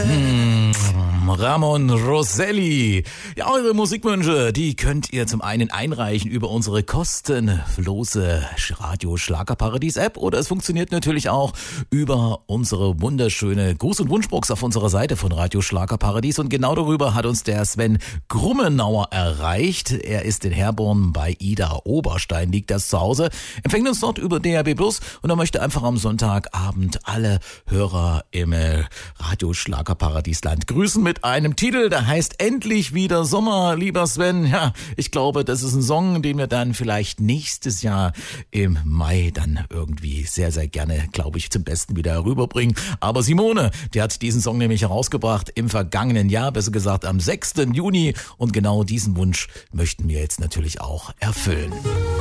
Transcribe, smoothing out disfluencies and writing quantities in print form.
Ramon Rosselli. Ja, eure Musikwünsche, die könnt ihr zum einen einreichen über unsere kostenlose Radio-Schlagerparadies-App oder es funktioniert natürlich auch über unsere wunderschöne Gruß- und Wunschbox auf unserer Seite von Radio Schlagerparadies und genau darüber hat uns der Sven Grummenauer erreicht. Er ist in Herborn bei Ida Oberstein, liegt das zu Hause, empfängt uns dort über DAB+ und er möchte einfach am Sonntagabend alle Hörer im Radio Schlagerparadiesland grüßen mit einem Titel, der heißt Endlich wieder Sommer, lieber Sven. Ja, ich glaube, das ist ein Song, den wir dann vielleicht nächstes Jahr im Mai dann irgendwie sehr, sehr gerne, glaube ich, zum Besten wieder herüberbringen. Aber Simone, die hat diesen Song nämlich herausgebracht im vergangenen Jahr, besser gesagt am 6. Juni und genau diesen Wunsch möchten wir jetzt natürlich auch erfüllen.